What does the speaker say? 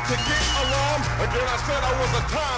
to get along. Again, I said I was a top